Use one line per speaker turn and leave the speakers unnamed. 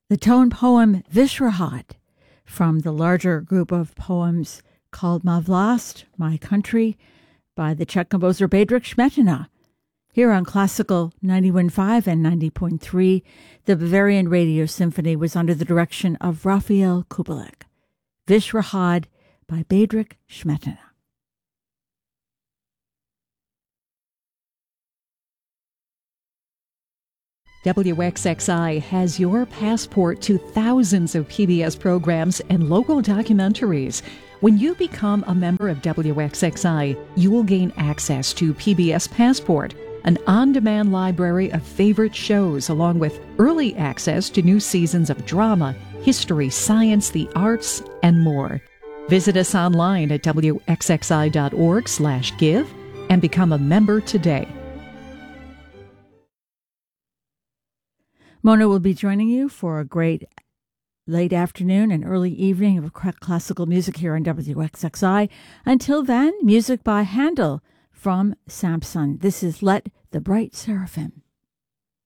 The tone poem Vishrahad from the larger group of poems called Ma Vlast, My Country, by the Czech composer Bedřich Smetana. Here on Classical 91.5 and 90.3, the Bavarian Radio Symphony was under the direction of Raphael Kubelik. Vishrahad by Bedřich Smetana.
WXXI has your passport to thousands of PBS programs and local documentaries. When you become a member of WXXI, you will gain access to PBS Passport, an on-demand library of favorite shows, along with early access to new seasons of drama, history, science, the arts, and more. Visit us online at wxxi.org/give and become a member today.
Mona will be joining you for a great late afternoon and early evening of classical music here on WXXI. Until then, music by Handel from Samson. This is Let the Bright Seraphim.